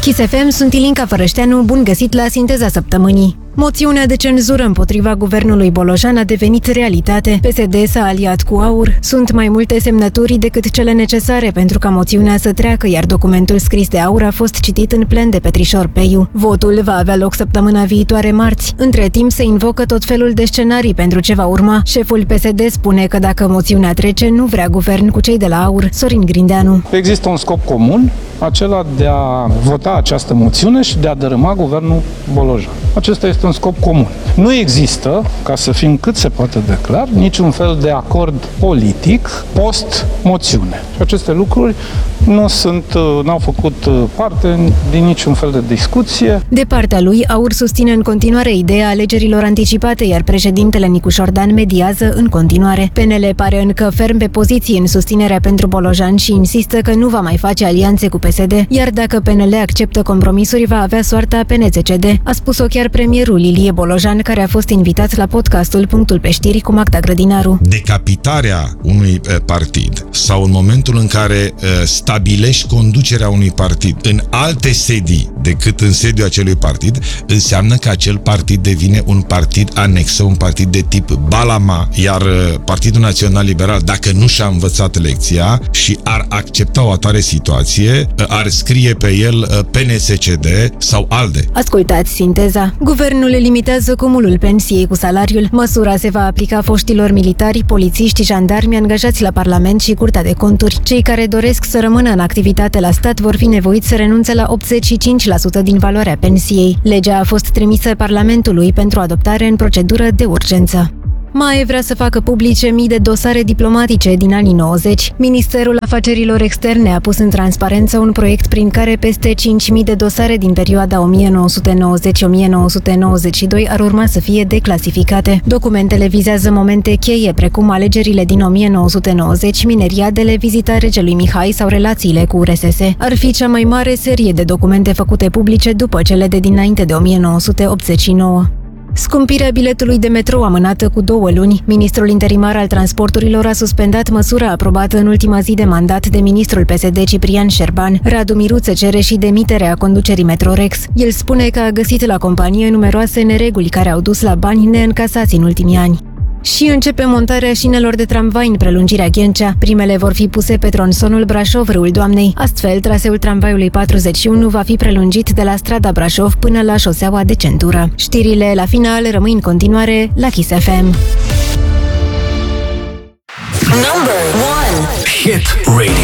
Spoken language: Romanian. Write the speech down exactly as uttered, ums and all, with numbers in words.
Kiss F M, sunt Ilinca Fărășteanu, bun găsit la Sinteza Săptămânii. Moțiunea de cenzură împotriva guvernului Bolojan a devenit realitate. P S D s-a aliat cu AUR. Sunt mai multe semnături decât cele necesare pentru ca moțiunea să treacă, iar documentul scris de AUR a fost citit în plen de Petrișor Peiu. Votul va avea loc săptămâna viitoare, marți. Între timp se invocă tot felul de scenarii pentru ce va urma. Șeful P S D spune că dacă moțiunea trece, nu vrea guvern cu cei de la AUR. Sorin Grindeanu. Există un scop comun, acela de a vota această moțiune și de a dărâma guvernul Bolojan. Acesta este un scop comun. Nu există, ca să fim cât se poate de clar, niciun fel de acord politic post-moțiune. Și aceste lucruri nu sunt, n-au făcut parte din niciun fel de discuție. De partea lui, AUR susține în continuare ideea alegerilor anticipate, iar președintele Nicu Șordan mediază în continuare. P N L pare încă ferm pe poziții în susținerea pentru Bolojan și insistă că nu va mai face alianțe cu P S D, iar dacă P N L acceptă compromisuri, va avea soarta P N Z C D. A spus-o chiar premierul Ilie Bolojan, care a fost invitat la podcastul Punctul pe știri cu Magda Grădinaru. Decapitarea unui partid sau în momentul în care stabilești conducerea unui partid în alte sedii decât în sediul acelui partid, înseamnă că acel partid devine un partid anexă, un partid de tip Balama, iar Partidul Național Liberal, dacă nu și-a învățat lecția și ar accepta o atare situație, ar scrie pe el P N S C D sau ALDE. Ascultați Sinteza. Guvernul limitează cumulul pensiei cu salariul. Măsura se va aplica foștilor militari, polițiști, jandarmi angajați la Parlament și Curtea de Conturi. Cei care doresc să rămână în activitate la stat vor fi nevoiți să renunțe la optzeci și cinci la sută din valoarea pensiei. Legea a fost trimisă Parlamentului pentru adoptare în procedură de urgență. M A E vrea să facă publice mii de dosare diplomatice din anii nouăzeci. Ministerul Afacerilor Externe a pus în transparență un proiect prin care peste cinci mii de dosare din perioada o mie nouă sute nouăzeci - o mie nouă sute nouăzeci și doi ar urma să fie declasificate. Documentele vizează momente cheie, precum alegerile din o mie nouă sute nouăzeci, mineriadele, vizita regelui Mihai sau relațiile cu R S S. Ar fi cea mai mare serie de documente făcute publice după cele de dinainte de o mie nouă sute optzeci și nouă. Scumpirea biletului de metrou amânată cu două luni. Ministrul interimar al transporturilor a suspendat măsura aprobată în ultima zi de mandat de ministrul P S D Ciprian Șerban. Radu Miruță cere și demiterea conducerii Metrorex. El spune că a găsit la companie numeroase nereguli care au dus la bani neîncasați în ultimii ani. Și începe montarea șinelor de tramvai în prelungirea Ghencea. Primele vor fi puse pe tronsonul Brașov-Râul Doamnei. Astfel, traseul tramvaiului patruzeci și unu va fi prelungit de la strada Brașov până la șoseaua de centură. Știrile la final rămân în continuare la Kiss F M. Number one Hit Radio.